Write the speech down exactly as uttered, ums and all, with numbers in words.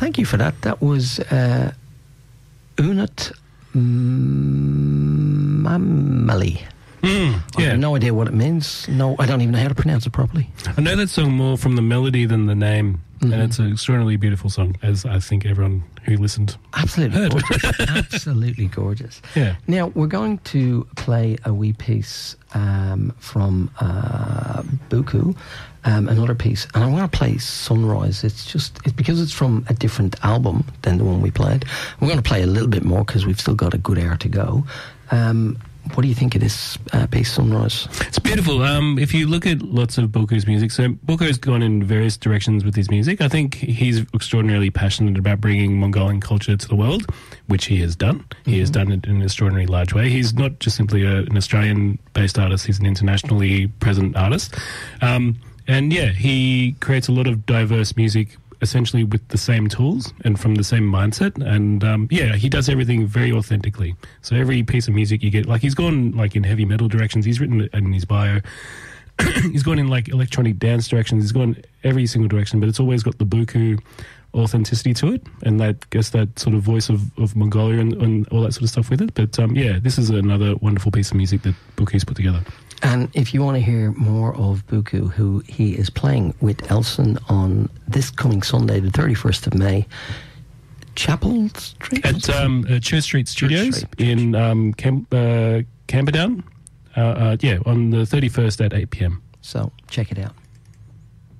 thank you for that. That was uh, Unut Mamali. Mm, I yeah. have no idea what it means. No, I don't even know how to pronounce it properly. I know that song more from the melody than the name, Mhm. and it's an extraordinarily beautiful song, as I think everyone who listened Absolutely heard. gorgeous. Absolutely gorgeous. Yeah. Now, we're going to play a wee piece um, from uh, Buku, um, another piece, and I'm going to play Sunrise. It's just, it's because it's from a different album than the one we played. We're going to play a little bit more because we've still got a good hour to go. Um, what do you think of this uh, piece, Sunrise? It's beautiful. Um, if you look at lots of Buku's music, so Buku's gone in various directions with his music. I think he's extraordinarily passionate about bringing Mongolian culture to the world, which he has done. He mm-hmm. has done it in an extraordinarily large way. He's not just simply a, an Australian-based artist, he's an internationally present artist. Um, and yeah, he creates a lot of diverse music essentially with the same tools and from the same mindset, and um, yeah, he does everything very authentically. So every piece of music you get, like he's gone like in heavy metal directions, he's written it in his bio, he's gone in like electronic dance directions, he's gone every single direction, but it's always got the Buku authenticity to it, and that, I guess, that sort of voice of, of Mongolia and, and all that sort of stuff with it. But um, yeah, this is another wonderful piece of music that Buku's put together. And if you want to hear more of Buku, who he is playing with Elson on this coming Sunday, the thirty-first of May, Chapel Street? At um, uh, Church Street Studios Church Street. in um, Cam- uh, Camperdown. Uh, uh, yeah, on the thirty-first at eight p.m. So check it out.